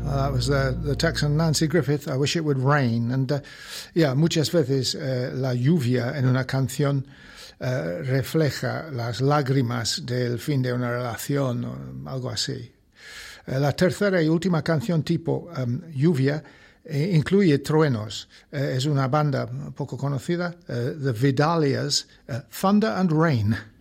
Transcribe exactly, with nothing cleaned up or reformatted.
Uh, that was the, the Texan Nancy Griffith, I Wish It Would Rain. And, uh, yeah, muchas veces uh, la lluvia en una canción uh, refleja las lágrimas del fin de una relación o algo así. Uh, la tercera y última canción tipo um, lluvia eh, incluye truenos. Uh, es una banda poco conocida, uh, The Vidalias, uh, Thunder and Rain.